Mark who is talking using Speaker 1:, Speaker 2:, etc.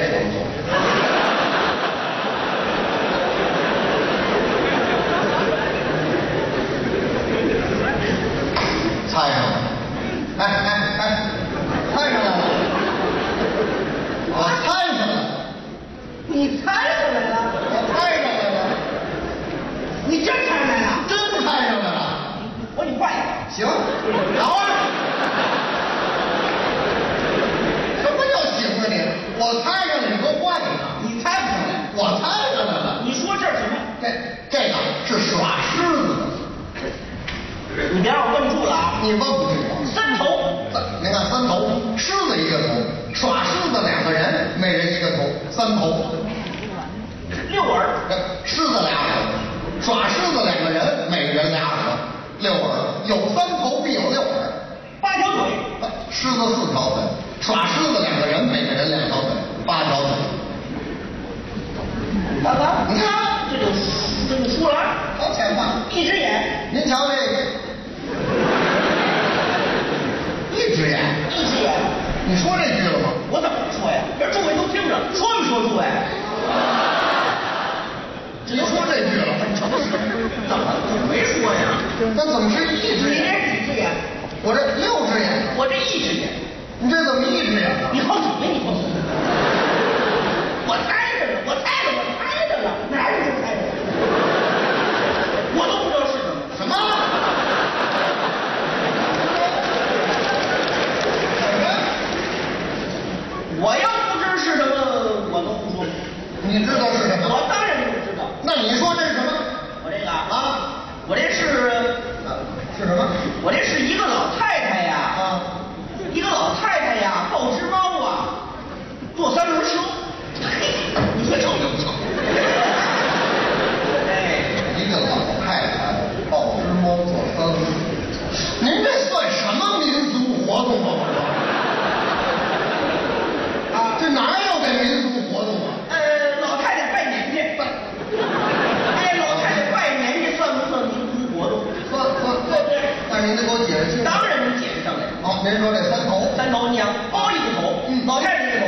Speaker 1: 这种走。猜上了，哎，猜上来了，我猜上了，
Speaker 2: 你猜上来了？
Speaker 1: 我猜上来了，
Speaker 2: 你真猜上来了？
Speaker 1: 真猜上来了。
Speaker 2: 我给你换一个。
Speaker 1: 行，好啊。什么叫行啊你？我猜上了，你给我换一个。
Speaker 2: 你猜不上来？
Speaker 1: 我猜上来了。
Speaker 2: 你说这是什么？
Speaker 1: 这个是耍狮子的。
Speaker 2: 你别让我问住了啊！
Speaker 1: 你问不住我。
Speaker 2: 三头，
Speaker 1: 您看三头，狮子一个头，耍狮子两个人，每人一个头，三头。
Speaker 2: 六耳，
Speaker 1: 狮子俩耳，耍狮子两个人，每人俩耳，六耳，有三头必有六耳。
Speaker 2: 八条腿，
Speaker 1: 狮子四条腿，耍狮子两个人，每个人两条腿，八条腿。
Speaker 2: 大哥，
Speaker 1: 你看，
Speaker 2: 这就输了。
Speaker 1: 好前吧，
Speaker 2: 一只眼，
Speaker 1: 您瞧这个，一只眼，
Speaker 2: 一只眼。
Speaker 1: 你说这句了吗？
Speaker 2: 我怎么说呀？这诸位都听着，说没说诸位？
Speaker 1: 只能说这句了，
Speaker 2: 很诚实。怎么没说呀？
Speaker 1: 那怎么是一只
Speaker 2: 你
Speaker 1: 眼？
Speaker 2: 这几只眼？
Speaker 1: 我这六只眼，
Speaker 2: 我这一只眼。
Speaker 1: 你这怎么一只眼呢？
Speaker 2: 你好几个？你好几个？我猜着呢，我猜着呢，哪有这猜着？我都不知道是什么。
Speaker 1: 什么？
Speaker 2: 我要不知是什么，我都不说。
Speaker 1: 你知道是什么？
Speaker 2: 我当然就知道。
Speaker 1: 那你说这是什么？
Speaker 2: 我这个
Speaker 1: 啊，
Speaker 2: 我这是
Speaker 1: 是什么？
Speaker 2: 我这是一个老太太呀，一个老太太呀，抱只猫啊，坐三轮车。你说巧不巧？哎，
Speaker 1: 一个老太太抱只猫坐三轮，您这算什么民俗活动啊？这哪有这民俗活动啊？
Speaker 2: 老太太拜年去。老太太拜年去算不算民俗活动？
Speaker 1: 算，
Speaker 2: 对不对？
Speaker 1: 那您得给我解释清楚。
Speaker 2: 当然能解释上来。
Speaker 1: 好，您说这三头，
Speaker 2: 三头，你想包一个头，老太太这个头